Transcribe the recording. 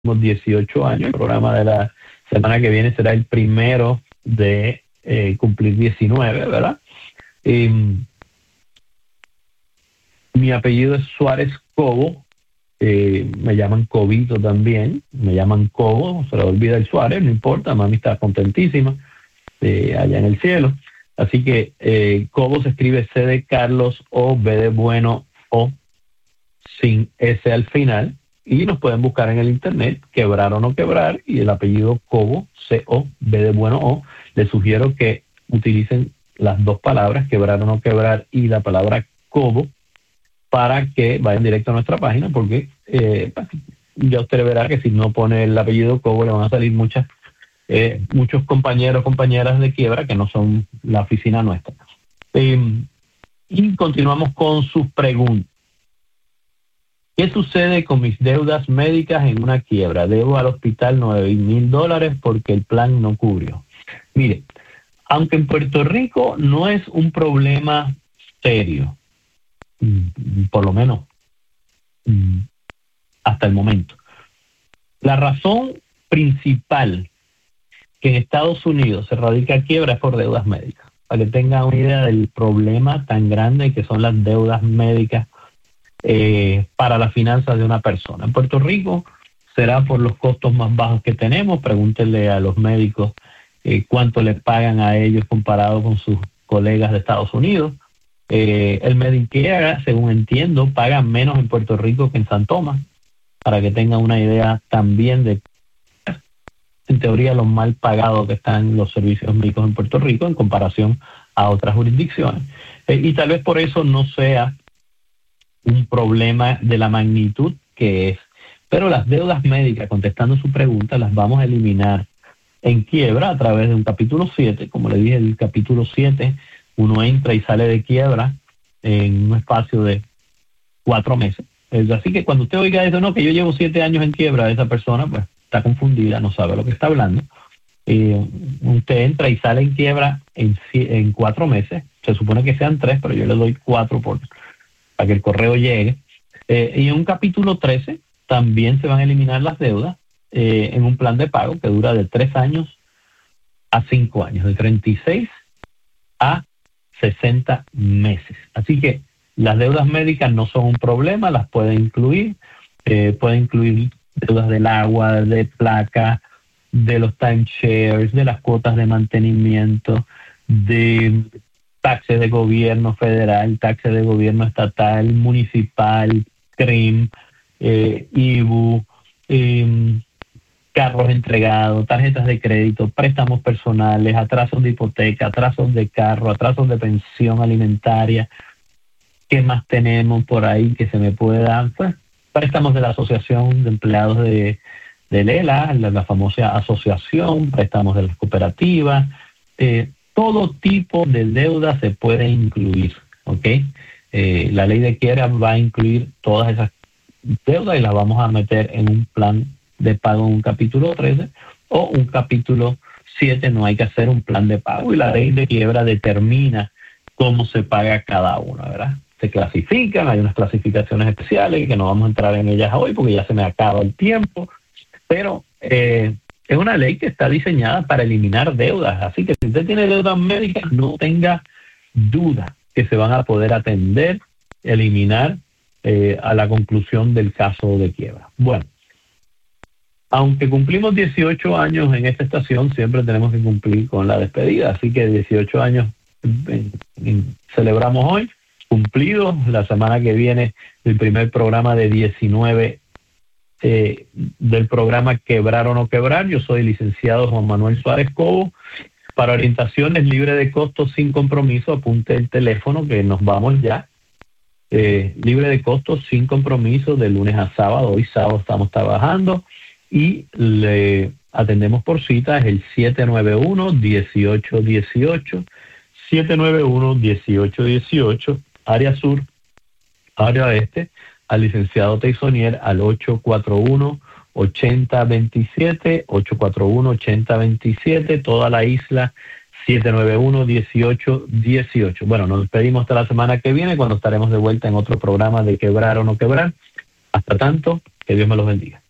18 años. El programa de la semana que viene será el primero de cumplir 19, ¿verdad? Mi apellido es Suárez Cobo. Me llaman Cobito también, me llaman Cobo, se le olvida el Suárez, no importa, mami está contentísima allá en el cielo. Así que Cobo se escribe C de Carlos, O, B de bueno, O, sin S al final, y nos pueden buscar en el internet, quebrar o no quebrar, y el apellido Cobo, C-O, B de bueno, O. Les sugiero que utilicen las dos palabras, quebrar o no quebrar, y la palabra Cobo, para que vayan directo a nuestra página, porque ya usted verá que si no pone el apellido Cobo le van a salir muchos compañeros, compañeras de quiebra que no son la oficina nuestra. Y continuamos con sus preguntas. ¿Qué sucede con mis deudas médicas en una quiebra? Debo al hospital $9,000 porque el plan no cubrió. Mire, aunque en Puerto Rico no es un problema serio, por lo menos hasta el momento. La razón principal que en Estados Unidos se radica quiebra es por deudas médicas. Para que tengan una idea del problema tan grande que son las deudas médicas para las finanzas de una persona. En Puerto Rico será por los costos más bajos que tenemos. Pregúntenle a los médicos cuánto les pagan a ellos comparado con sus colegas de Estados Unidos. El Medicare, según entiendo, paga menos en Puerto Rico que en San Tomás, para que tengan una idea también de, en teoría, lo mal pagados que están los servicios médicos en Puerto Rico en comparación a otras jurisdicciones. Y tal vez por eso no sea un problema de la magnitud que es. Pero las deudas médicas, contestando su pregunta, las vamos a eliminar en quiebra a través de un capítulo 7. Como le dije, el capítulo 7, uno entra y sale de quiebra en un espacio de 4 meses. Así que cuando usted oiga eso, no, que yo llevo 7 años en quiebra, esa persona pues está confundida, no sabe lo que está hablando. Usted entra y sale en quiebra en 4 meses. Se supone que sean 3, pero yo le doy 4 para que el correo llegue. Y en un capítulo 13 también se van a eliminar las deudas en un plan de pago que dura de 3 años a 5 años, de 36 a 60 meses. Así que las deudas médicas no son un problema, las puede incluir deudas del agua, de placa, de los timeshares, de las cuotas de mantenimiento, de taxes de gobierno federal, taxes de gobierno estatal, municipal, CRIM, IBU, carros entregados, tarjetas de crédito, préstamos personales, atrasos de hipoteca, atrasos de carro, atrasos de pensión alimentaria. ¿Qué más tenemos por ahí que se me pueda? Pues préstamos de la Asociación de Empleados de Lela, la famosa asociación, préstamos de las cooperativas, todo tipo de deuda se puede incluir, ¿ok? La ley de quiebra va a incluir todas esas deudas y las vamos a meter en un plan de pago en un capítulo 13 o un capítulo 7, no hay que hacer un plan de pago y la ley de quiebra determina cómo se paga cada uno, ¿verdad? Se clasifican, hay unas clasificaciones especiales que no vamos a entrar en ellas hoy porque ya se me acaba el tiempo, pero es una ley que está diseñada para eliminar deudas, así que si usted tiene deudas médicas, no tenga duda que se van a poder atender, eliminar a la conclusión del caso de quiebra. Bueno, aunque cumplimos 18 años en esta estación, siempre tenemos que cumplir con la despedida, así que 18 años celebramos hoy, cumplidos. La semana que viene el primer programa de 19 del programa Quebrar o no quebrar. Yo soy el licenciado Juan Manuel Suárez Cobo. Para orientaciones libre de costo, sin compromiso, apunte el teléfono que nos vamos ya. Libre de costo, sin compromiso, de lunes a sábado. Hoy sábado estamos trabajando y le atendemos por cita. Es el 791-1818, 791-1818, área sur, área oeste, al licenciado Teisonier al 841-8027, 841-8027, toda la isla, 791-1818. Bueno, nos despedimos hasta la semana que viene, cuando estaremos de vuelta en otro programa de Quebrar o no quebrar. Hasta tanto, que Dios me los bendiga.